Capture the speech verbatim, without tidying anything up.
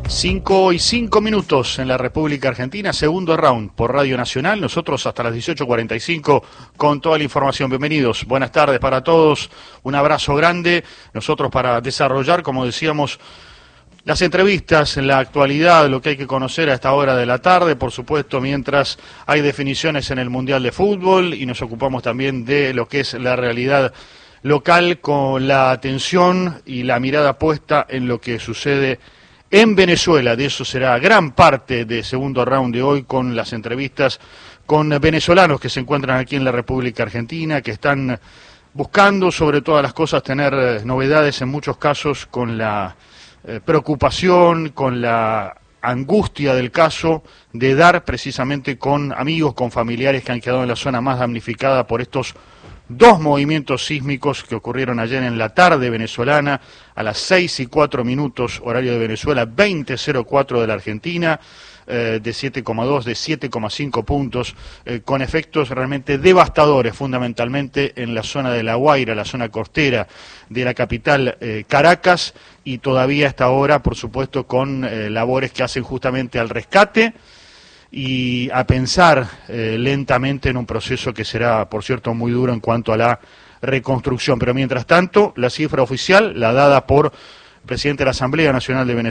Cinco y cinco minutos en la República Argentina, segundo round por Radio Nacional. Nosotros hasta las dieciocho cuarenta y cinco con toda la información. Bienvenidos, buenas tardes para todos, un abrazo grande. Nosotros para desarrollar, como decíamos, las entrevistas, la actualidad, lo que hay que conocer a esta hora de la tarde, por supuesto, mientras hay definiciones en el Mundial de Fútbol, y nos ocupamos también de lo que es la realidad local, con la atención y la mirada puesta en lo que sucede en Venezuela. De eso será gran parte de segundo round de hoy, con las entrevistas con venezolanos que se encuentran aquí en la República Argentina, que están buscando, sobre todas las cosas, tener novedades en muchos casos, con la eh, preocupación, con la angustia del caso, de dar precisamente con amigos, con familiares que han quedado en la zona más damnificada por estos dos movimientos sísmicos que ocurrieron ayer en la tarde venezolana, a las seis y cuatro minutos, horario de Venezuela, veinte cero cuatro de la Argentina, eh, de siete coma dos, de siete coma cinco puntos, eh, con efectos realmente devastadores, fundamentalmente en la zona de La Guaira, la zona costera de la capital eh, Caracas, y todavía hasta ahora, por supuesto, con eh, labores que hacen justamente al rescate y a pensar eh, lentamente en un proceso que será, por cierto, muy duro en cuanto a la reconstrucción. Pero mientras tanto, la cifra oficial, la dada por el presidente de la Asamblea Nacional de Venezuela,